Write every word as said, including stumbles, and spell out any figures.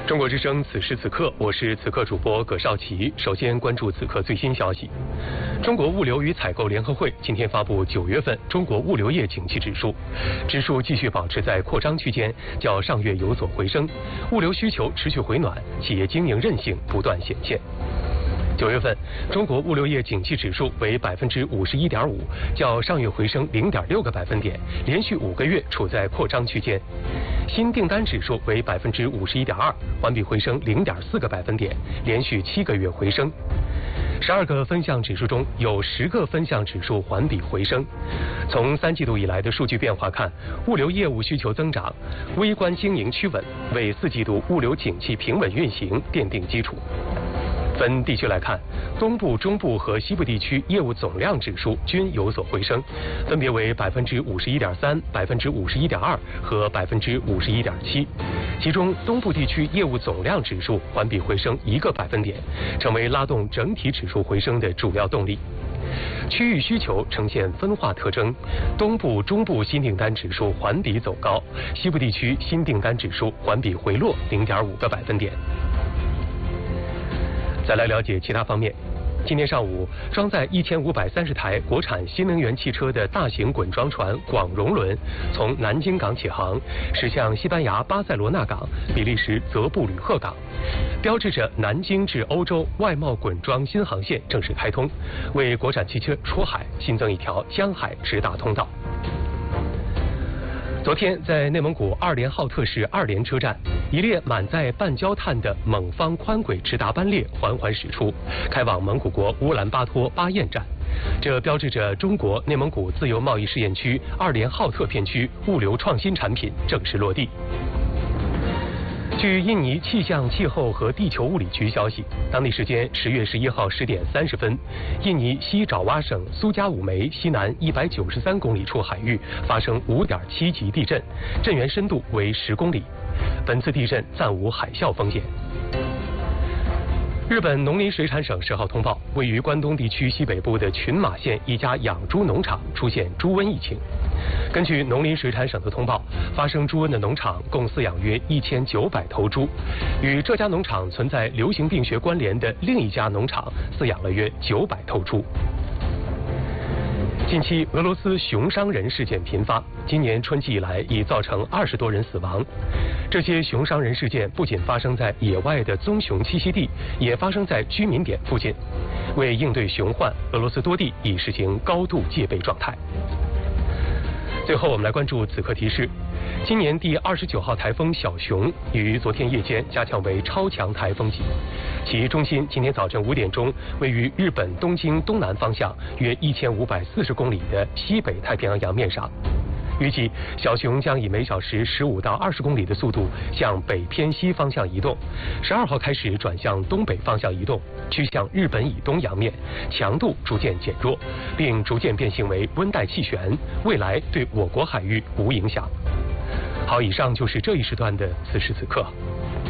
中国之声，此时此刻，我是此刻主播葛少奇。首先关注此刻最新消息。中国物流与采购联合会今天发布九月份中国物流业景气指数，指数继续保持在扩张区间，较上月有所回升，物流需求持续回暖，企业经营韧性不断显现。九月份，中国物流业景气指数为百分之五十一点五，较上月回升零点六个百分点，连续五个月处在扩张区间。新订单指数为百分之五十一点二，环比回升零点四个百分点，连续七个月回升。十二个分项指数中有十个分项指数环比回升。从三季度以来的数据变化看，物流业务需求增长，微观经营趋稳，为四季度物流景气平稳运行奠定基础。分地区来看，东部、中部和西部地区业务总量指数均有所回升，分别为百分之五十一点三、百分之五十一点二和百分之五十一点七。其中，东部地区业务总量指数环比回升一个百分点，成为拉动整体指数回升的主要动力。区域需求呈现分化特征，东部、中部新订单指数环比走高，西部地区新订单指数环比回落零点五个百分点。再来了解其他方面。今天上午，装载一千五百三十台国产新能源汽车的大型滚装船广融轮从南京港起航，驶向西班牙巴塞罗那港、比利时泽布吕赫港，标志着南京至欧洲外贸滚装新航线正式开通，为国产汽车出海新增一条江海直达通道。昨天，在内蒙古二连浩特市二连车站，一列满载半焦炭的蒙方宽轨直达班列缓缓驶出，开往蒙古国乌兰巴托巴彦站。这标志着中国内蒙古自由贸易试验区二连浩特片区物流创新产品正式落地。据印尼气象、气候和地球物理局消息，当地时间十月十一号十点三十分，印尼西爪哇省苏加武梅西南一百九十三公里处海域发生五点七级地震，震源深度为十公里。本次地震暂无海啸风险。日本农林水产省十号通报，位于关东地区西北部的群马县一家养猪农场出现猪瘟疫情。根据农林水产省的通报，发生猪瘟的农场共饲养约一千九百头猪，与这家农场存在流行病学关联的另一家农场饲养了约九百头猪。近期俄罗斯熊伤人事件频发，今年春季以来已造成二十多人死亡。这些熊伤人事件不仅发生在野外的棕熊栖息地，也发生在居民点附近。为应对熊患，俄罗斯多地已实行高度戒备状态。最后，我们来关注此刻提示。今年第二十九号台风小熊于昨天夜间加强为超强台风级，其中心今天早晨五点钟位于日本东京东南方向约一千五百四十公里的西北太平洋洋面上。预计小熊将以每小时十五到二十公里的速度向北偏西方向移动，十二号开始转向东北方向移动，趋向日本以东洋面，强度逐渐减弱，并逐渐变性为温带气旋，未来对我国海域无影响。好，以上就是这一时段的此时此刻。